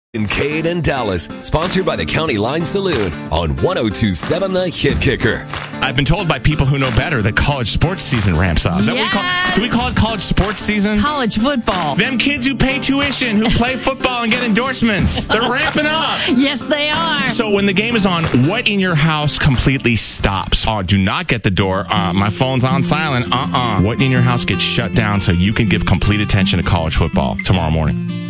In Cade and Dallas, sponsored by the County Line Saloon on 102.7 The Hit Kicker. I've been told by people who know better that college sports season ramps up. Is that what do we call it college sports season? College football. Them kids who pay tuition, who play football and get endorsements, they're ramping up. Yes, they are. So when the game is on, what in your house completely stops? Oh, do not get the door. My phone's on silent. What in your house gets shut down so you can give complete attention to college football tomorrow morning?